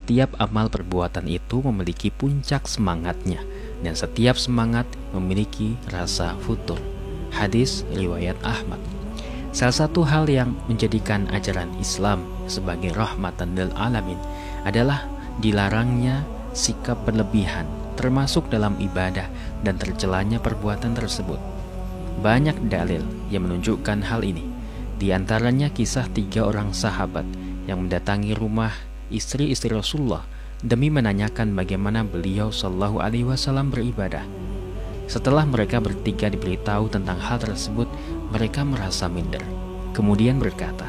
setiap amal perbuatan itu memiliki puncak semangatnya, dan setiap semangat memiliki rasa futur. Hadis riwayat Ahmad. Salah satu hal yang menjadikan ajaran Islam sebagai rahmatan lil alamin adalah dilarangnya sikap berlebihan, termasuk dalam ibadah, dan tercelanya perbuatan tersebut. Banyak dalil yang menunjukkan hal ini. Di antaranya kisah 3 orang sahabat yang mendatangi rumah istri-istri Rasulullah demi menanyakan bagaimana beliau Shallallahu Alaihi Wasallam beribadah. Setelah mereka bertiga diberitahu tentang hal tersebut, mereka merasa minder. Kemudian berkata,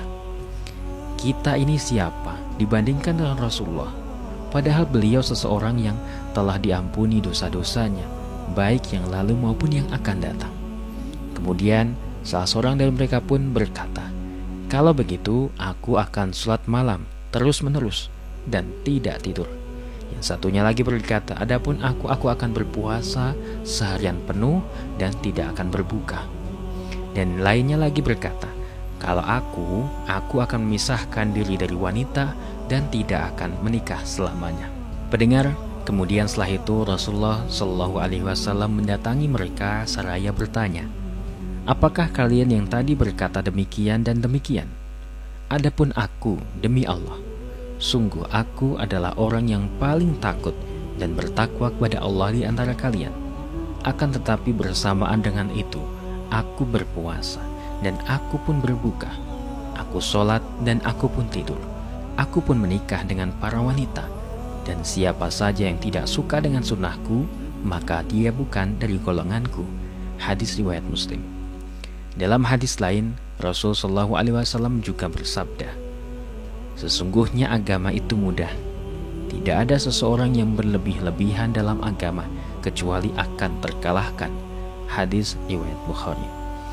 "Kita ini siapa dibandingkan dengan Rasulullah? Padahal beliau seseorang yang telah diampuni dosa-dosanya, baik yang lalu maupun yang akan datang." Kemudian salah seorang dari mereka pun berkata, "Kalau begitu, aku akan sholat malam terus-menerus dan tidak tidur." Yang satunya lagi berkata, "Adapun aku akan berpuasa seharian penuh dan tidak akan berbuka." Dan lainnya lagi berkata, "Kalau aku akan memisahkan diri dari wanita dan tidak akan menikah selamanya." Pendengar, kemudian setelah itu Rasulullah Shallallahu Alaihi Wasallam mendatangi mereka seraya bertanya, "Apakah kalian yang tadi berkata demikian dan demikian? Adapun aku, demi Allah, sungguh aku adalah orang yang paling takut dan bertakwa kepada Allah di antara kalian. Akan tetapi bersamaan dengan itu, aku berpuasa dan aku pun berbuka. Aku sholat dan aku pun tidur. Aku pun menikah dengan para wanita. Dan siapa saja yang tidak suka dengan sunnahku, maka dia bukan dari golonganku." Hadis riwayat Muslim. Dalam hadis lain, Rasul Shallallahu Alaihi Wasallam juga bersabda, "Sesungguhnya agama itu mudah. Tidak ada seseorang yang berlebih-lebihan dalam agama kecuali akan terkalahkan." Hadis riwayat Bukhari.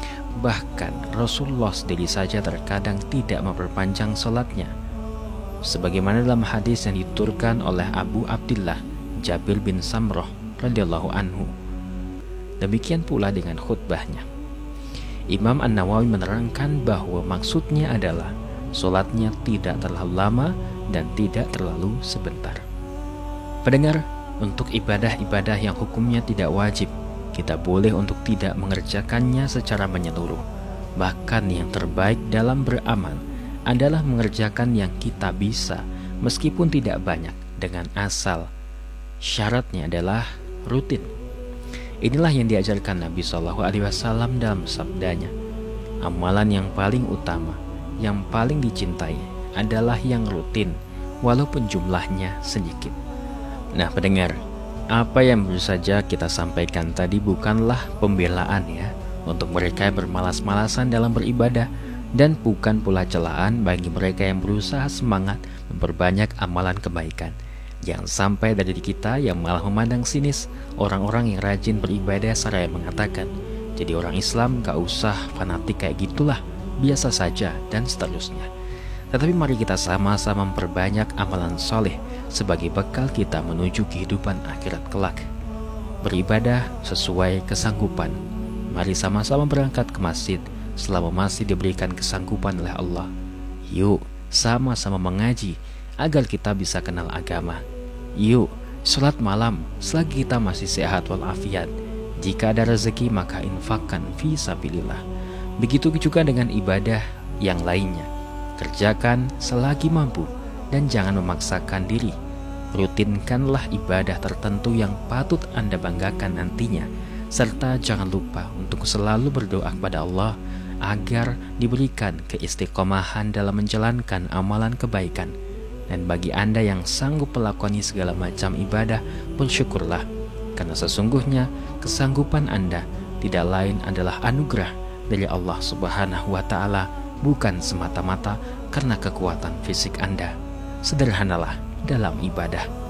Bahkan Rasulullah sendiri saja terkadang tidak memperpanjang sholatnya, sebagaimana dalam hadis yang dituturkan oleh Abu Abdillah Jabir bin Samroh radhiyallahu anhu. Demikian pula dengan khutbahnya. Imam An-Nawawi menerangkan bahwa maksudnya adalah sholatnya tidak terlalu lama dan tidak terlalu sebentar. Pendengar, untuk ibadah-ibadah yang hukumnya tidak wajib, kita boleh untuk tidak mengerjakannya secara menyeluruh. Bahkan yang terbaik dalam beramal adalah mengerjakan yang kita bisa, meskipun tidak banyak, dengan asal syaratnya adalah rutin. Inilah yang diajarkan Nabi Shallallahu Alaihi Wasallam dalam sabdanya, "Amalan yang paling utama, yang paling dicintai adalah yang rutin, walaupun jumlahnya sedikit." Nah pendengar, apa yang baru saja kita sampaikan tadi bukanlah pembelaan ya untuk mereka yang bermalas-malasan dalam beribadah, dan bukan pula celaan bagi mereka yang berusaha semangat memperbanyak amalan kebaikan. Jangan sampai dari kita yang malah memandang sinis orang-orang yang rajin beribadah seraya mengatakan, "Jadi orang Islam gak usah fanatik kayak gitulah, biasa saja," dan seterusnya. Tetapi mari kita sama-sama memperbanyak amalan soleh sebagai bekal kita menuju kehidupan akhirat kelak. Beribadah sesuai kesanggupan. Mari sama-sama berangkat ke masjid selama masih diberikan kesanggupan oleh Allah. Yuk sama-sama mengaji agar kita bisa kenal agama. Yuk sholat malam selagi kita masih sehat walafiat. Jika ada rezeki maka infakkan fi sabilillah. Begitu juga dengan ibadah yang lainnya. Kerjakan selagi mampu dan jangan memaksakan diri. Rutinkanlah ibadah tertentu yang patut Anda banggakan nantinya, serta jangan lupa untuk selalu berdoa kepada Allah agar diberikan keistiqomahan dalam menjalankan amalan kebaikan. Dan bagi Anda yang sanggup melakoni segala macam ibadah, bersyukurlah, karena sesungguhnya kesanggupan Anda tidak lain adalah anugerah dari Allah Subhanahu wa Ta'ala, bukan semata-mata karena kekuatan fisik Anda. Sederhanalah dalam ibadah.